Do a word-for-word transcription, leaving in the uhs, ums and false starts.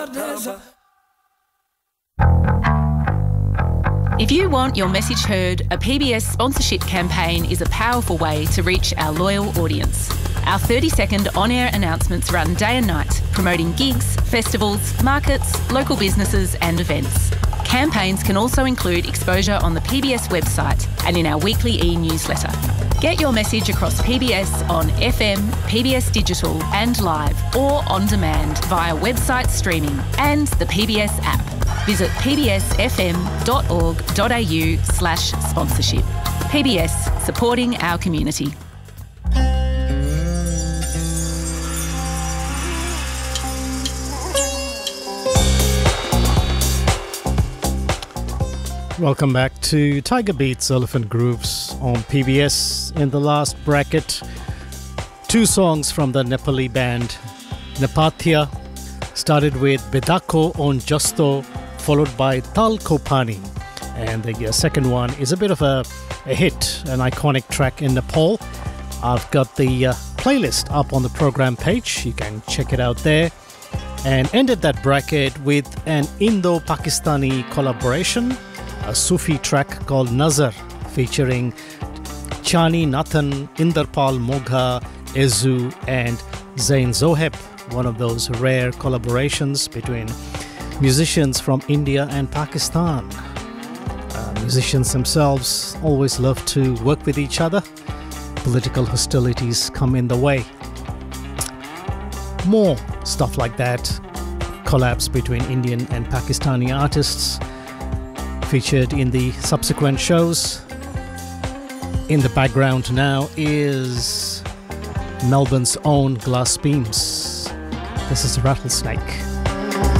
If you want your message heard, a P B S sponsorship campaign is a powerful way to reach our loyal audience. Our thirty second on-air announcements run day and night, promoting gigs, festivals, markets, local businesses and events. Campaigns can also include exposure on the P B S website and in our weekly e-newsletter. Get your message across P B S on F M, P B S Digital and live, or on demand via website streaming and the P B S app. Visit pbsfm.org.au slash sponsorship. P B S, supporting our community. Welcome back to Tiger Beats Elephant Grooves on P B S. In the last bracket, two songs from the Nepali band Nepathia. Started with Bedako on Justo, followed by Tal Kopani. And the uh, second one is a bit of a, a hit, an iconic track in Nepal. I've got the uh, playlist up on the program page. You can check it out there. And ended that bracket with an Indo-Pakistani collaboration, a Sufi track called Nazar, featuring Chani Nathan, Inderpal Mogha, Ezu and Zain Zoheb, one of those rare collaborations between musicians from India and Pakistan. Uh, musicians themselves always love to work with each other. Political hostilities come in the way. More stuff like that, collabs between Indian and Pakistani artists, featured in the subsequent shows. In the background now is Melbourne's own Glass Beams. This is Rattlesnake.